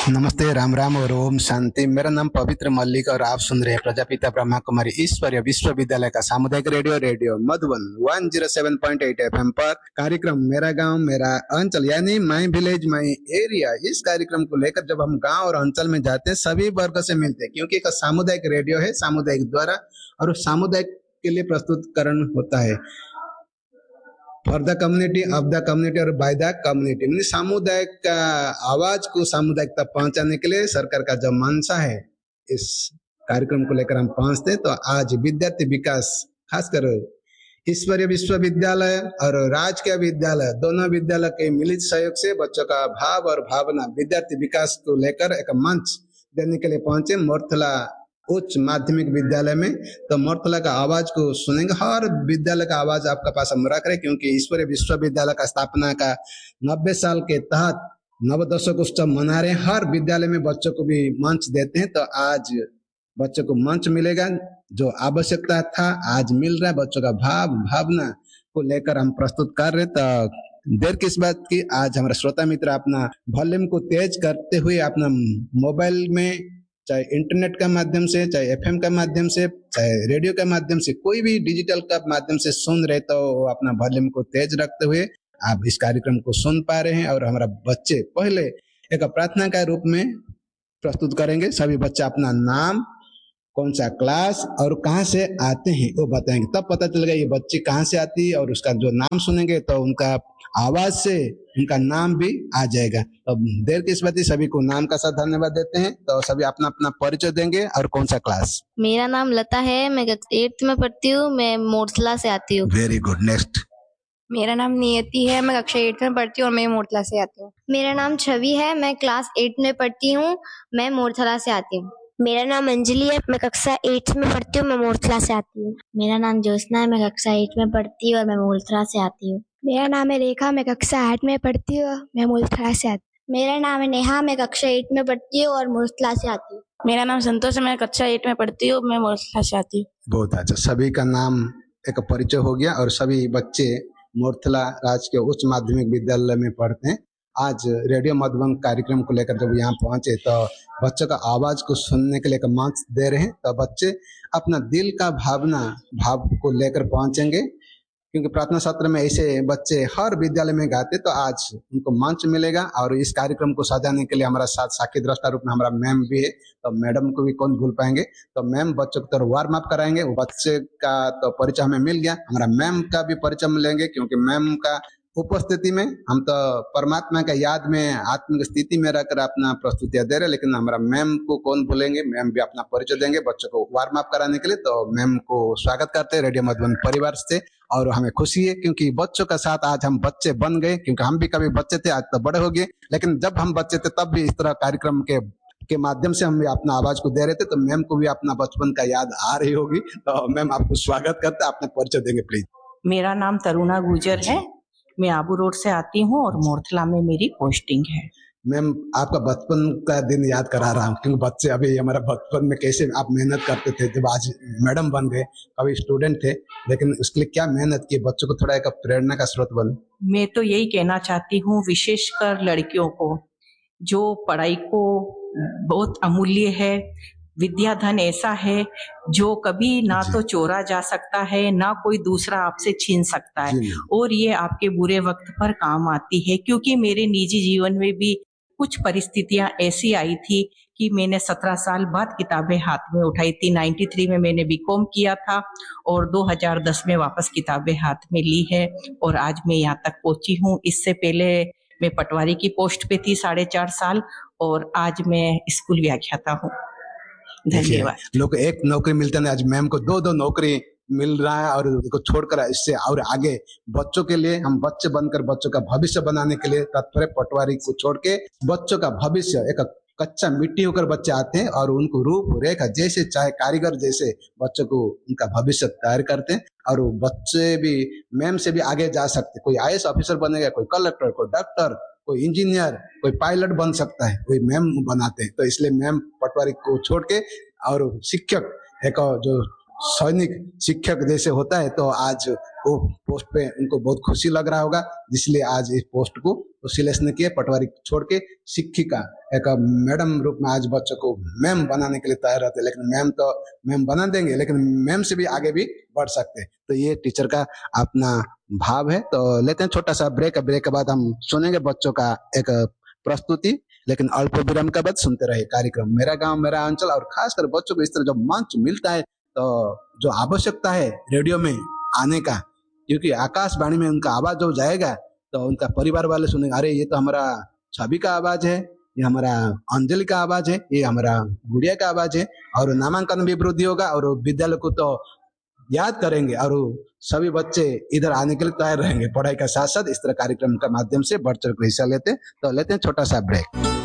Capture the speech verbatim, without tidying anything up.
नमस्ते, राम राम और ओम शांति। मेरा नाम पवित्र मल्लिक और आप सुन रहे हैं प्रजापिता ब्रह्मा कुमारी ईश्वरीय विश्वविद्यालय का सामुदायिक radio radio Madhuban one zero seven point eight F M पर कार्यक्रम मेरा गांव मेरा अंचल यानी माई विलेज माई एरिया। इस कार्यक्रम को लेकर जब हम गांव और अंचल में जाते हैं सभी वर्ग से मिलते हैं, क्योंकि एक सामुदायिक रेडियो है, सामुदायिक द्वारा और सामुदायिक के लिए प्रस्तुतकरण होता है for the community of the community और बाय द कम्युनिटी। सामुदायिक का आवाज को सामुदायिक तक पहुंचाने के लिए सरकार का जो मंशा है, इस कार्यक्रम को लेकर हम पहुंचते हैं। तो आज विद्यार्थी विकास खासकर ईश्वरीय विश्वविद्यालय और राजकीय विद्यालय दोनों विद्यालय के मिलित सहयोग से बच्चों का भाव और भावना विद्यार्थी विकास को लेकर एक मंच देने के लिए पहुंचे मोरथला उच्च माध्यमिक विद्यालय में। तो मोरथला का आवाज को सुनेंगे, हर विद्यालय का आवाज आपका पास हम रख रहे, क्योंकि ईश्वरीय विश्वविद्यालय का स्थापना का नब्बे साल के तहत नवदशक उत्सव मना रहे हैं। हर विद्यालय में बच्चों को भी मंच देते हैं, तो आज बच्चों को मंच मिलेगा, जो आवश्यकता था आज मिल रहा है। बच्चों का भाव भावना को लेकर हम प्रस्तुत कर रहे। तो देर किस बात की, आज हमारा श्रोता मित्र अपना वॉल्यूम को तेज करते हुए अपना मोबाइल में, चाहे इंटरनेट का माध्यम से, चाहे एफएम का माध्यम से, चाहे रेडियो के माध्यम से, कोई भी डिजिटल का माध्यम से सुन रहे, तो अपना वॉल्यूम को तेज रखते हुए आप इस कार्यक्रम को सुन पा रहे हैं। और हमारा बच्चे पहले एक प्रार्थना का रूप में प्रस्तुत करेंगे। सभी बच्चे अपना नाम, कौन सा क्लास और कहाँ से आते हैं वो बताएंगे, तब पता चलेगा ये बच्चे कहाँ से आती है। और उसका जो नाम सुनेंगे तो उनका आवाज से उनका नाम भी आ जाएगा। तो देर की इस बात, सभी को नाम का साथ धन्यवाद देते हैं। तो सभी अपना अपना परिचय देंगे और कौन सा क्लास। मेरा नाम लता है, मैं एट्थ में पढ़ती हूँ, मैं मोरथला से आती हूँ। Very good, next. मेरा नाम नियति है, मैं कक्षा एट में पढ़ती हूँ और मैं मोरथला से आती हूँ। मेरा नाम छवि है, मैं क्लास एट में पढ़ती हूँ, मैं मोरथला से आती हूँ। मेरा नाम अंजलि है, मैं कक्षा एट में पढ़ती हूँ, मैं मोरथला से आती हूँ। मेरा नाम ज्योत्सना है, मैं कक्षा एट में पढ़ती हूँ और मैं मोरथला से आती हूँ। मेरा नाम है रेखा, मैं कक्षा आठ में पढ़ती हूँ, मैं मोरथला से आती हूँ। मेरा नाम है नेहा, मैं कक्षा एट में पढ़ती हूँ और मोरथला से आती हूँ। मेरा नाम संतोष है, मैं कक्षा एट में पढ़ती हूँ, मैं मोरथला से आती हूँ। बहुत अच्छा, सभी का नाम एक परिचय हो गया और सभी बच्चे मोरथला राजकीय उच्च माध्यमिक विद्यालय में पढ़ते हैं। आज रेडियो मधुबन कार्यक्रम को लेकर जब यहाँ पहुंचे तो बच्चों का आवाज को सुनने के लिए एक मंच दे रहे हैं। तो बच्चे अपना दिल का भावना भाव को लेकर पहुंचेंगे, क्योंकि प्रार्थना सत्र में ऐसे बच्चे हर विद्यालय में गाते, तो आज उनको मंच मिलेगा। और इस कार्यक्रम को सजाने के लिए हमारा साथ साक्षी दृष्टा रूप में हमारा मैम भी है, तो मैडम को भी कौन भूल पाएंगे। तो मैम बच्चों को तो वार्म अप कराएंगे। वो बच्चे का तो परिचय हमें मिल गया, हमारा मैम का भी परिचय मिलेंगे, क्योंकि मैम का उपस्थिति में हम तो परमात्मा का याद में आत्मिक स्थिति में रहकर अपना प्रस्तुतियां दे रहे, लेकिन हमारा मैम को कौन भूलेंगे। मैम भी अपना परिचय देंगे बच्चों को वार्म अप कराने के लिए। तो मैम को स्वागत करते हैं रेडियो मधुबन परिवार से, और हमें खुशी है क्योंकि बच्चों का साथ आज हम बच्चे बन गए, क्योंकि हम भी कभी बच्चे थे, आज तो बड़े हो गए, लेकिन जब हम बच्चे थे तब भी इस तरह कार्यक्रम के के माध्यम से हम भी अपना आवाज को दे रहे थे। तो मैम को भी अपना बचपन का याद आ रही होगी। तो मैम आपको स्वागत करते हैं, अपने परिचय देंगे प्लीज। मेरा नाम तरुणा गुजर है, मैं आबू रोड से आती हूँ और मोरथला में मेरी पोस्टिंग है। मैम आपका बचपन का दिन याद करा रहा हूँ, क्योंकि बच्चे अभी हमारा बचपन में कैसे आप मेहनत करते थे, जब आज मैडम बन गए, कभी स्टूडेंट थे, लेकिन उसके लिए क्या मेहनत की, बच्चों को थोड़ा एक प्रेरणा का स्रोत बने। मैं तो यही कहना चाहती हूँ, विशेषकर लड़कियों को, जो पढ़ाई को बहुत अमूल्य है। विद्या धन ऐसा है जो कभी ना तो चोरा जा सकता है, ना कोई दूसरा आपसे छीन सकता है, और ये आपके बुरे वक्त पर काम आती है। क्योंकि मेरे निजी जीवन में भी कुछ परिस्थितियां ऐसी आई थी कि मैंने सत्रह साल बाद किताबें हाथ में उठाई थी। तिरानवे में मैंने बीकॉम किया था और दो हज़ार दस में वापस किताबें हाथ में ली है और आज मैं यहाँ तक पहुंची हूँ। इससे पहले मैं पटवारी की पोस्ट पे थी साढ़े चार साल, और आज मैं स्कूल व्याख्याता हूँ। धन्यवाद। लोग एक नौकरी मिलते हैं, आज मैम को दो दो नौकरी मिल रहा है, और इसको छोड़कर इससे और आगे बच्चों के लिए, हम बच्चे बनकर बच्चों का भविष्य बनाने के लिए तत्पर। पटवारी को छोड़ के बच्चों का भविष्य, एक कच्चा मिट्टी होकर बच्चे आते हैं और उनको रूप रेखा जैसे चाहे कारीगर जैसे बच्चों को उनका भविष्य तैयार करते हैं। और वो बच्चे भी मैम से भी आगे जा सकते, कोई आई ए एस ऑफिसर बनेगा, कोई कलेक्टर, कोई डॉक्टर, कोई इंजीनियर, कोई पायलट बन सकता है, कोई मैम बनाते हैं। तो इसलिए मैम पटवारी को छोड़ के और शिक्षक, एक जो सैनिक शिक्षक जैसे होता है, तो आज वो पोस्ट पे उनको बहुत खुशी लग रहा होगा, इसलिए आज इस पोस्ट को तो शिलेश ने किए पटवारी छोड़ के शिक्षिका एक मैडम रूप में आज बच्चों को मैम बनाने के लिए तैयार रहते हैं, लेकिन मैम तो मैम बना देंगे, लेकिन मैम से भी आगे भी बढ़ सकते हैं। तो ये टीचर का अपना भाव है। तो लेते हैं छोटा सा ब्रेक, ब्रेक के बाद हम सुनेंगे बच्चों का एक प्रस्तुति, लेकिन अल्प विराम के बाद सुनते रहे कार्यक्रम मेरा गांव मेरा अंचल। और खासकर बच्चों को इस तरह जब मंच मिलता है तो जो आवश्यकता है रेडियो में आने का, क्योंकि आकाशवाणी में उनका आवाज जो जाएगा तो उनका परिवार वाले सुनेंगे, अरे ये तो हमारा छवि का आवाज है, ये हमारा अंजलि का आवाज है, ये हमारा गुड़िया का आवाज है। और नामांकन भी वृद्धि होगा और विद्यालय को तो याद करेंगे और सभी बच्चे इधर आने के लिए तैयार रहेंगे पढ़ाई के साथ साथ। इस तरह कार्यक्रम के माध्यम से बढ़ चढ़ कर हिस्सा लेते। तो लेते हैं छोटा सा ब्रेक।